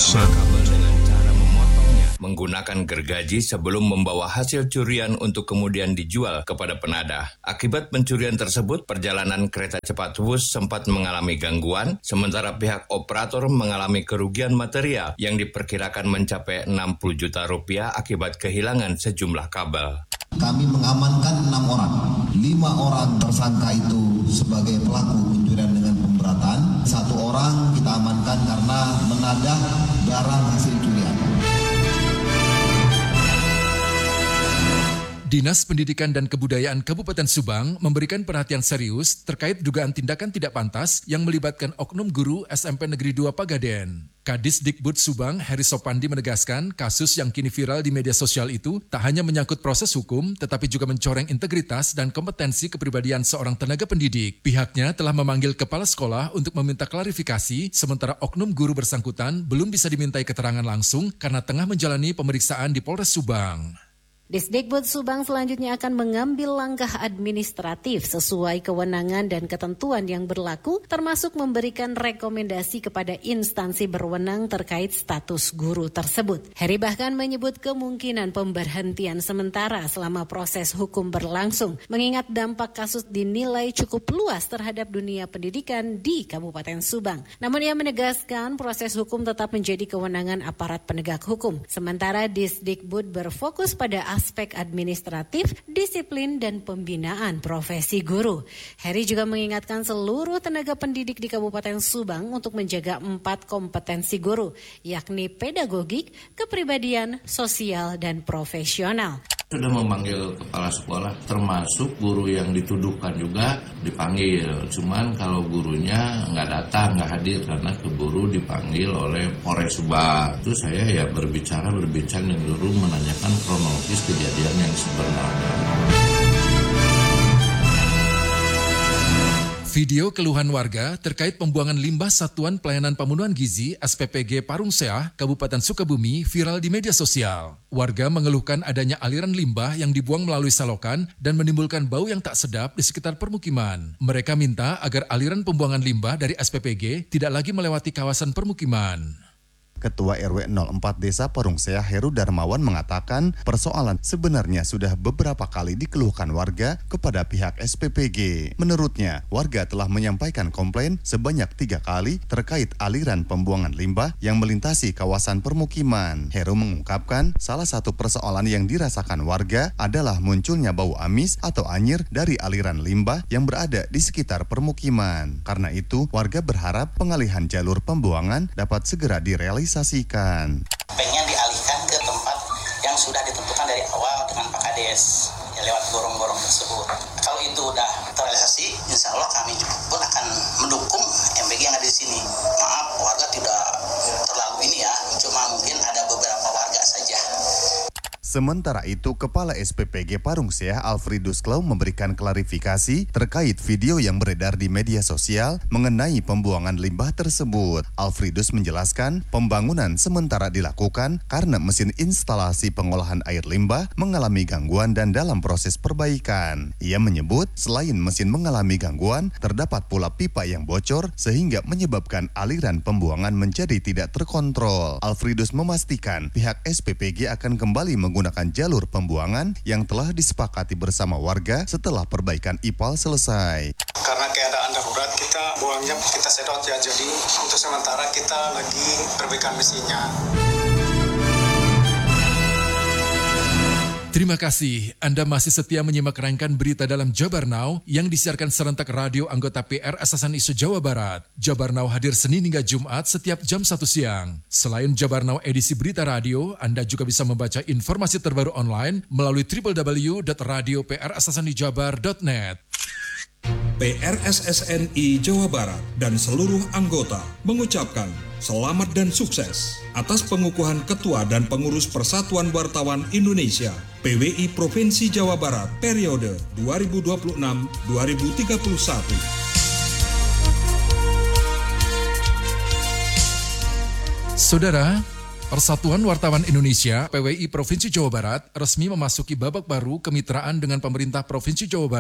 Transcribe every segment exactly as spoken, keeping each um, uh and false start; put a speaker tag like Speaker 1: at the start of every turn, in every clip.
Speaker 1: Buset.
Speaker 2: kabel dengan cara memotongnya menggunakan gergaji sebelum membawa hasil curian untuk kemudian dijual kepada penadah. Akibat pencurian tersebut, perjalanan kereta cepat Wus sempat mengalami gangguan, sementara pihak operator mengalami kerugian material yang diperkirakan mencapai enam puluh juta rupiah akibat kehilangan sejumlah kabel.
Speaker 3: Kami mengamankan enam orang, lima orang tersangka itu sebagai pelaku pencurian dengan pemberatan, satu orang kita amankan karena menadah barang hasil curian.
Speaker 4: Dinas Pendidikan dan Kebudayaan Kabupaten Subang memberikan perhatian serius terkait dugaan tindakan tidak pantas yang melibatkan oknum guru S M P Negeri dua Pagaden. Kadis Dikbud Subang Heri Sopandi menegaskan kasus yang kini viral di media sosial itu tak hanya menyangkut proses hukum tetapi juga mencoreng integritas dan kompetensi kepribadian seorang tenaga pendidik. Pihaknya telah memanggil kepala sekolah untuk meminta klarifikasi sementara oknum guru bersangkutan belum bisa dimintai keterangan langsung karena tengah menjalani pemeriksaan di Polres Subang.
Speaker 5: Disdikbud Subang selanjutnya akan mengambil langkah administratif sesuai kewenangan dan ketentuan yang berlaku, termasuk memberikan rekomendasi kepada instansi berwenang terkait status guru tersebut. Heri bahkan menyebut kemungkinan pemberhentian sementara selama proses hukum berlangsung, mengingat dampak kasus dinilai cukup luas terhadap dunia pendidikan di Kabupaten Subang. Namun ia menegaskan proses hukum tetap menjadi kewenangan aparat penegak hukum. Sementara Disdikbud berfokus pada aspek administratif, disiplin, dan pembinaan profesi guru. Heri juga mengingatkan seluruh tenaga pendidik di Kabupaten Subang untuk menjaga empat kompetensi guru, yakni pedagogik, kepribadian, sosial, dan profesional.
Speaker 6: Sudah memanggil kepala sekolah, termasuk guru yang dituduhkan juga dipanggil. Cuman kalau gurunya nggak datang, nggak hadir karena keburu dipanggil oleh Polres Subang. Itu saya ya berbicara, berbincang dengan guru menanyakan kronologis kejadian yang sebenarnya.
Speaker 4: Video keluhan warga terkait pembuangan limbah Satuan Pelayanan Pemenuhan Gizi S P P G Parung Seah, Kabupaten Sukabumi viral di media sosial. Warga mengeluhkan adanya aliran limbah yang dibuang melalui selokan dan menimbulkan bau yang tak sedap di sekitar permukiman. Mereka minta agar aliran pembuangan limbah dari S P P G tidak lagi melewati kawasan permukiman.
Speaker 7: Ketua R W nol empat Desa Parung Seah Heru Darmawan mengatakan persoalan sebenarnya sudah beberapa kali dikeluhkan warga kepada pihak S P P G. Menurutnya, warga telah menyampaikan komplain sebanyak tiga kali terkait aliran pembuangan limbah yang melintasi kawasan permukiman. Heru mengungkapkan salah satu persoalan yang dirasakan warga adalah munculnya bau amis atau anyir dari aliran limbah yang berada di sekitar permukiman. Karena itu, warga berharap pengalihan jalur pembuangan dapat segera direalisasikan.
Speaker 8: Pengen dialihkan ke tempat yang sudah ditentukan dari awal dengan Pak Kades ya, lewat gorong-gorong tersebut. Kalau itu udah terrealisasi, insya Allah kami pun akan mendukung M B G yang ada di sini. Maaf, warga tidak terlalu ini ya, cuma mungkin ada beberapa warga saja.
Speaker 7: Sementara itu, Kepala S P P G Parung Seah Alfredus Klau memberikan klarifikasi terkait video yang beredar di media sosial mengenai pembuangan limbah tersebut. Alfredus menjelaskan pembangunan sementara dilakukan karena mesin instalasi pengolahan air limbah mengalami gangguan dan dalam proses perbaikan. Ia menyebut selain mesin mengalami gangguan, terdapat pula pipa yang bocor sehingga menyebabkan aliran pembuangan menjadi tidak terkontrol. Alfredus memastikan pihak S P P G akan kembali menggunakan menggunakan jalur pembuangan yang telah disepakati bersama warga setelah perbaikan I P A L selesai.
Speaker 9: Karena keadaan darurat kita buangnya kita sedot ya, jadi untuk sementara kita lagi perbaikan mesinnya.
Speaker 4: Terima kasih Anda masih setia menyimak rangkaian berita dalam Jabar Now yang disiarkan serentak radio anggota P R Asasan Isu Jawa Barat. Jabar Now hadir Senin hingga Jumat setiap jam satu siang. Selain Jabar Now edisi berita radio, Anda juga bisa membaca informasi terbaru online melalui w w w dot radio p r asasani jabar dot net.
Speaker 10: P R S S N I Jawa Barat dan seluruh anggota mengucapkan selamat dan sukses atas pengukuhan Ketua dan Pengurus Persatuan Wartawan Indonesia P W I Provinsi Jawa Barat periode dua ribu dua puluh enam sampai dua ribu tiga puluh satu.
Speaker 4: Saudara, Persatuan Wartawan Indonesia P W I Provinsi Jawa Barat resmi memasuki babak baru kemitraan dengan pemerintah Provinsi Jawa Barat.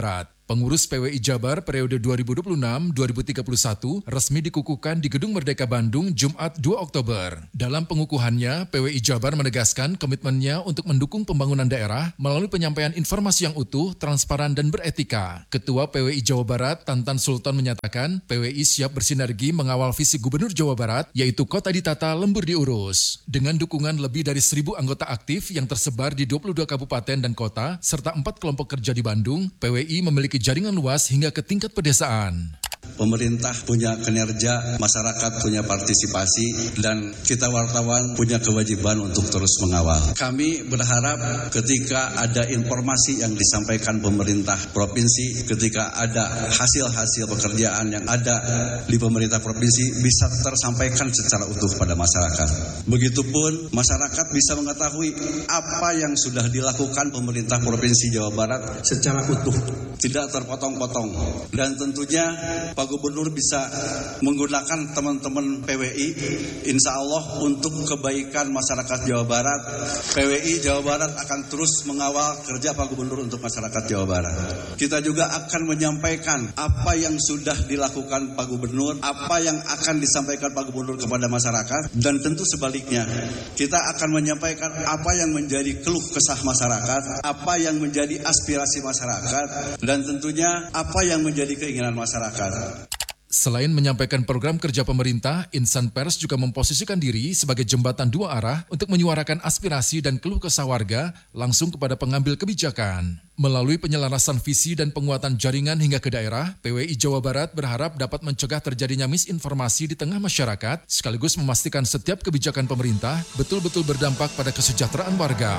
Speaker 4: Pengurus P W I Jabar periode dua ribu dua puluh enam sampai dua ribu tiga puluh satu resmi dikukuhkan di Gedung Merdeka Bandung Jumat dua Oktober. Dalam pengukuhannya, P W I Jabar menegaskan komitmennya untuk mendukung pembangunan daerah melalui penyampaian informasi yang utuh, transparan, dan beretika. Ketua P W I Jawa Barat, Tantan Sultan menyatakan P W I siap bersinergi mengawal visi Gubernur Jawa Barat, yaitu kota ditata, lembur diurus. Dengan dukungan lebih dari seribu anggota aktif yang tersebar di dua puluh dua kabupaten dan kota, serta empat kelompok kerja di Bandung, P W I memiliki jaringan luas hingga ke tingkat pedesaan.
Speaker 1: Pemerintah punya kinerja, masyarakat punya partisipasi, dan kita wartawan punya kewajiban untuk terus mengawal. Kami berharap ketika ada informasi yang disampaikan pemerintah provinsi, ketika ada hasil-hasil pekerjaan yang ada di pemerintah provinsi bisa tersampaikan secara utuh pada masyarakat. Begitupun masyarakat bisa mengetahui apa yang sudah dilakukan pemerintah Provinsi Jawa Barat secara utuh, tidak terpotong-potong. Dan tentunya Pak Gubernur bisa menggunakan teman-teman P W I, insya Allah untuk kebaikan masyarakat Jawa Barat. P W I Jawa Barat akan terus mengawal kerja Pak Gubernur untuk masyarakat Jawa Barat. Kita juga akan menyampaikan apa yang sudah dilakukan Pak Gubernur, apa yang akan disampaikan Pak Gubernur kepada masyarakat, dan tentu sebaliknya. Kita akan menyampaikan apa yang menjadi keluh kesah masyarakat, apa yang menjadi aspirasi masyarakat, dan tentunya apa yang menjadi keinginan masyarakat.
Speaker 4: Selain menyampaikan program kerja pemerintah, insan pers juga memposisikan diri sebagai jembatan dua arah untuk menyuarakan aspirasi dan keluh kesah warga langsung kepada pengambil kebijakan. Melalui penyelarasan visi dan penguatan jaringan hingga ke daerah, P W I Jawa Barat berharap dapat mencegah terjadinya misinformasi di tengah masyarakat, sekaligus memastikan setiap kebijakan pemerintah betul-betul berdampak pada kesejahteraan warga.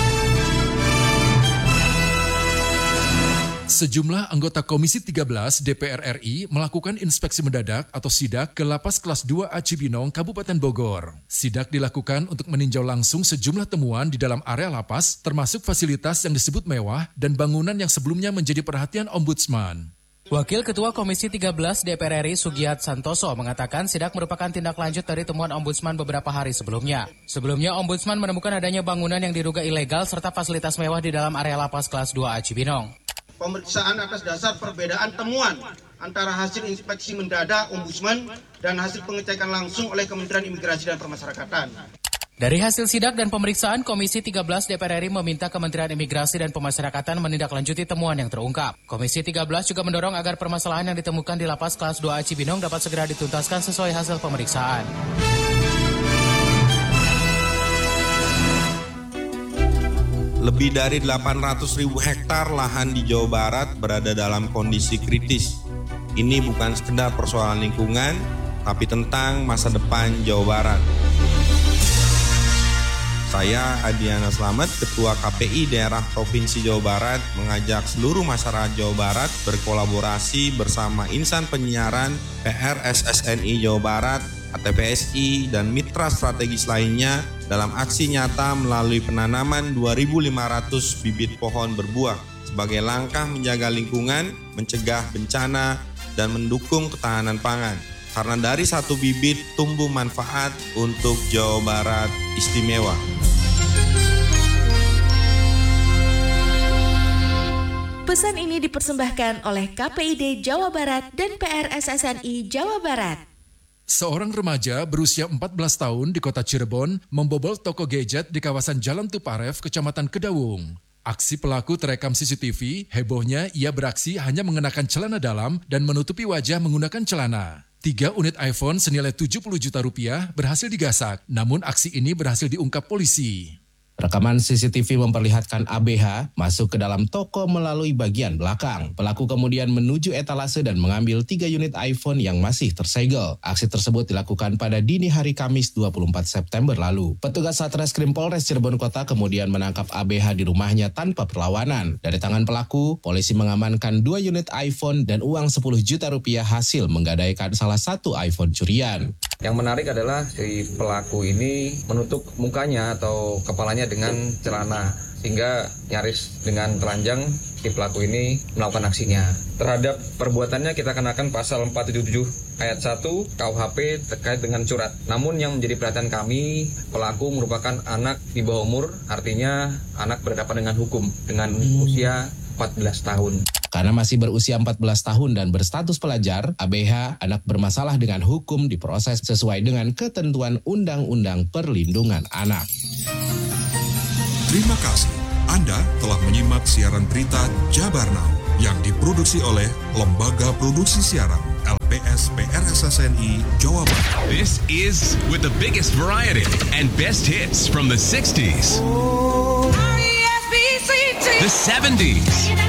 Speaker 4: Sejumlah anggota Komisi tiga belas D P R R I melakukan inspeksi mendadak atau sidak ke Lapas Kelas dua A Cibinong, Kabupaten Bogor. Sidak dilakukan untuk meninjau langsung sejumlah temuan di dalam area lapas, termasuk fasilitas yang disebut mewah dan bangunan yang sebelumnya menjadi perhatian Ombudsman.
Speaker 11: Wakil Ketua Komisi tiga belas D P R R I Sugiyat Santoso mengatakan sidak merupakan tindak lanjut dari temuan Ombudsman beberapa hari sebelumnya. Sebelumnya, Ombudsman menemukan adanya bangunan yang diduga ilegal serta fasilitas mewah di dalam area Lapas Kelas dua A Cibinong.
Speaker 12: Pemeriksaan atas dasar perbedaan temuan antara hasil inspeksi mendadak Ombudsman dan hasil pengecekan langsung oleh Kementerian Imigrasi dan Pemasyarakatan.
Speaker 11: Dari hasil sidak dan pemeriksaan, Komisi tiga belas D P R R I meminta Kementerian Imigrasi dan Pemasyarakatan menindaklanjuti temuan yang terungkap. Komisi tiga belas juga mendorong agar permasalahan yang ditemukan di Lapas Kelas dua A Cibinong dapat segera dituntaskan sesuai hasil pemeriksaan.
Speaker 13: Lebih dari delapan ratus ribu hektar lahan di Jawa Barat berada dalam kondisi kritis. Ini bukan sekedar persoalan lingkungan, tapi tentang masa depan Jawa Barat. Saya, Adiana Slamet, Ketua K P I Daerah Provinsi Jawa Barat, mengajak seluruh masyarakat Jawa Barat berkolaborasi bersama insan penyiaran P R S S N I Jawa Barat, A T P S I, dan mitra strategis lainnya dalam aksi nyata melalui penanaman dua ribu lima ratus bibit pohon berbuah sebagai langkah menjaga lingkungan, mencegah bencana, dan mendukung ketahanan pangan. Karena dari satu bibit tumbuh manfaat untuk Jawa Barat istimewa.
Speaker 14: Pesan ini dipersembahkan oleh K P I D Jawa Barat dan P R S S N I Jawa Barat.
Speaker 4: Seorang remaja berusia empat belas tahun di kota Cirebon membobol toko gadget di kawasan Jalan Tuparev, Kecamatan Kedawung. Aksi pelaku terekam C C T V, hebohnya ia beraksi hanya mengenakan celana dalam dan menutupi wajah menggunakan celana. Tiga unit iPhone senilai tujuh puluh juta rupiah berhasil digasak, namun aksi ini berhasil diungkap polisi.
Speaker 15: Rekaman C C T V memperlihatkan A B H masuk ke dalam toko melalui bagian belakang. Pelaku kemudian menuju etalase dan mengambil tiga unit iPhone yang masih tersegel. Aksi tersebut dilakukan pada dini hari Kamis dua puluh empat September lalu. Petugas Satreskrim Polres Cirebon Kota kemudian menangkap A B H di rumahnya tanpa perlawanan. Dari tangan pelaku, polisi mengamankan dua unit iPhone dan uang sepuluh juta rupiah hasil menggadaikan salah satu iPhone curian.
Speaker 16: Yang menarik adalah si pelaku ini menutup mukanya atau kepalanya dengan celana, sehingga nyaris dengan telanjang si pelaku ini melakukan aksinya. Terhadap perbuatannya kita kenakan pasal empat tujuh tujuh ayat satu K U H P terkait dengan curat. Namun yang menjadi perhatian kami, pelaku merupakan anak di bawah umur, artinya anak berhadapan dengan hukum dengan hmm. usia empat belas tahun.
Speaker 15: Karena masih berusia empat belas tahun dan berstatus pelajar, A B H, anak bermasalah dengan hukum, diproses sesuai dengan ketentuan Undang-Undang Perlindungan Anak.
Speaker 10: Terima kasih. Anda telah menyimak siaran berita Jabar Now yang diproduksi oleh Lembaga Produksi Siaran L P S P R S S N I Jawa Barat.
Speaker 17: This is with the biggest variety and best hits from the sixties, the seventies,